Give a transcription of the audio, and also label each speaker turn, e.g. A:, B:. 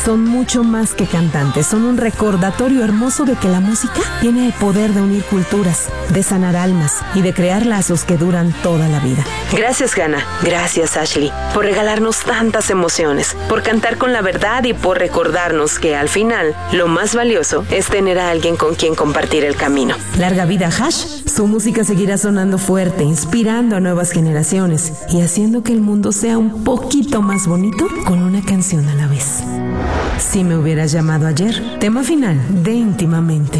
A: son mucho más que cantantes, son un recordatorio hermoso de que la música tiene el poder de unir culturas, de sanar almas y de crear lazos que duran toda la vida. Gracias, Hannah. Gracias, Ashley, por regalarnos tantas emociones, por cantar con la verdad y por recordarnos que al final lo más valioso es tener a alguien con quien compartir el camino. Larga vida, Hash. Su música seguirá sonando fuerte, inspirando a nuevas generaciones y haciendo que el mundo sea un poquito más bonito con una canción a la vez. Si me hubieras llamado ayer, tema final de Íntimamente.